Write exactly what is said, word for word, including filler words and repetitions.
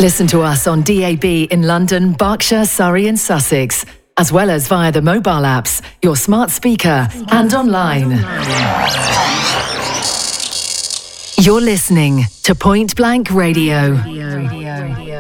Listen to us on D A B in London, Berkshire, Surrey and Sussex, as well as via the mobile apps, your smart speaker and online. You're listening to Point Blank Radio.